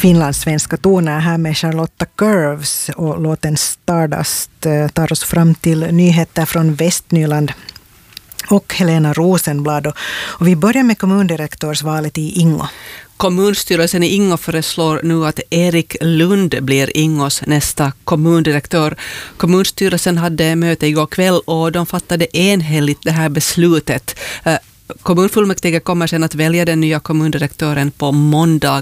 finlandssvenska toner här med Charlotta Curves och låten Stardust tar oss fram till nyheter från Västnyland och Helena Rosenblad. Och vi börjar med kommundirektörsvalet i Ingo. Kommunstyrelsen i Ingo föreslår nu att Erik Lund blir Ingos nästa kommundirektör. Kommunstyrelsen hade möte igår kväll och de fattade enhälligt det här beslutet. Kommunfullmäktige kommer sedan att välja den nya kommundirektören på måndag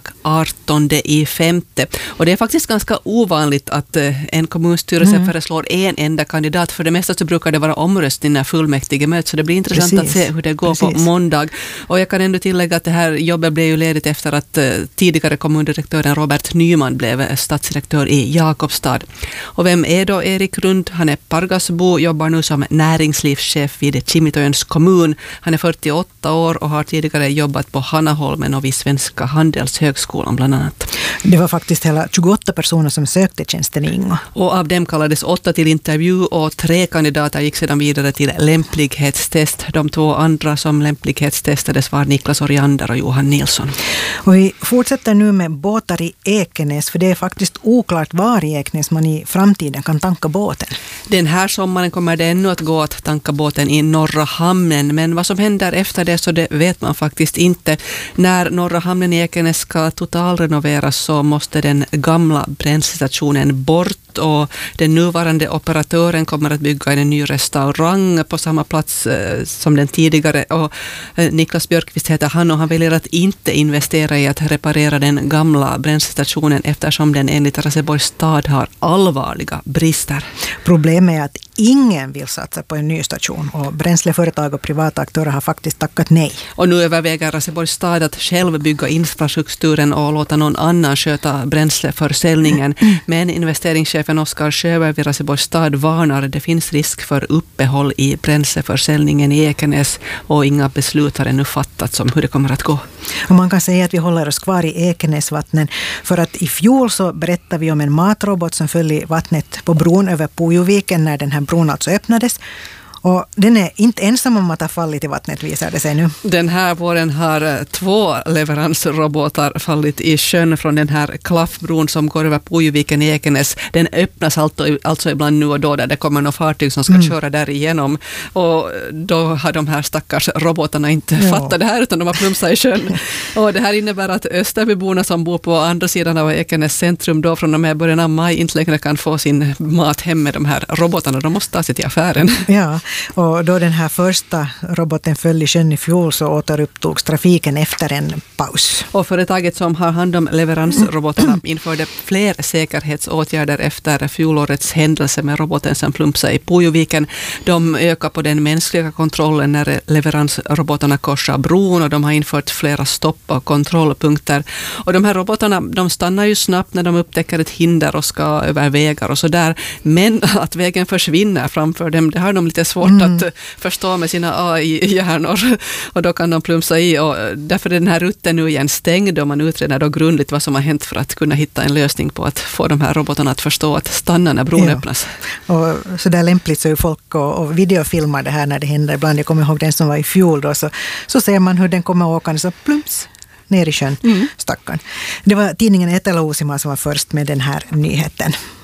18/5. Och det är faktiskt ganska ovanligt att en kommunstyrelse föreslår en enda kandidat. För det mesta så brukar det vara omröstning när fullmäktige möts. Så det blir intressant att se hur det går på måndag. Och jag kan ändå tillägga att det här jobbet blev ju ledigt efter att tidigare kommundirektören Robert Nyman blev stadsdirektör i Jakobstad. Och vem är då Erik Lund? Han är Pargasbo, jobbar nu som näringslivschef vid Kimitöns kommun. Han är 48 år och har tidigare jobbat på Hanaholmen och vid Svenska handelshögskolan bland annat. Det var faktiskt hela 28 personer som sökte tjänsten i Ingo. Och av dem kallades 8 till intervju och 3 kandidater gick sedan vidare till lämplighetstest. De 2 andra som lämplighetstestades var Niklas Oriander och Johan Nilsson. Och vi fortsätter nu med båtar i Ekenäs, för det är faktiskt oklart var i Ekenäs man i framtiden kan tanka båten. Den här sommaren kommer det ännu att gå att tanka båten i Norra hamnen, men vad som händer efter det så det vet man faktiskt inte. När Norra hamnen i Ekenäs ska totalrenoveras så måste den gamla bränslestationen bort och den nuvarande operatören kommer att bygga en ny restaurang på samma plats som den tidigare. Och Niklas Björkqvist heter han och han väljer att inte investera i att reparera den gamla bränslestationen eftersom den enligt Raseborgs stad har allvarliga brister. Problemet är att ingen vill satsa på en ny station och bränsleföretag och privata aktörer har faktiskt tackat nej. Och nu överväger Raseborgs stad att själv bygga infrastrukturen och låta någon annan sköta bränsleförsäljningen. Men investeringschefen Oskar Sjöberg vid Raseborgs stad varnar att det finns risk för uppehåll i bränsleförsäljningen i Ekenäs och inga beslut har ännu fattats om hur det kommer att gå. Och man kan säga att vi håller oss kvar i Ekenäsvattnen för att i fjol så berättade vi om en matrobot som föll i vattnet på bron över Pujoviken när den här bron alltså öppnades. Och den är inte ensam om att ha fallit i vattnet, visar det sig nu. Den här våren har 2 leveransrobotar fallit i sjön från den här klaffbron som går över Pujoviken i Ekenäs. Den öppnas alltså ibland nu och då där det kommer några fartyg som ska köra där igenom. Och då har de här stackars robotarna inte fattat det här utan de har plumsat i sjön. Och det här innebär att Österbyborna som bor på andra sidan av Ekenäs centrum då från och med början av maj inte längre kan få sin mat hem med de här robotarna. De måste ta sig till affären. Ja. Och då den här första roboten föll i sjön i fjol så återupptogs trafiken efter en paus. Och företaget som har hand om leveransrobotarna införde fler säkerhetsåtgärder efter fjolårets händelse med roboten som plumpsade i Pujoviken. De ökar på den mänskliga kontrollen när leveransrobotarna korsar bron och de har infört flera stopp- och kontrollpunkter. Och de här robotarna de stannar ju snabbt när de upptäcker ett hinder och ska över vägar och sådär. Men att vägen försvinner framför dem, det har de lite svårt att förstå med sina AI-hjärnor och då kan de plumsa i och därför är den här rutten nu igen stängd och man utreder då grundligt vad som har hänt för att kunna hitta en lösning på att få de här robotarna att förstå att stanna när bron öppnas. Och så där lämpligt så är ju folk och videofilmar det här när det händer. Ibland jag kommer ihåg den som var i fjol då så ser man hur den kommer åkande så plums ner i sjön, stackarn. Det var tidningen Etelä Uusimaa som var först med den här nyheten.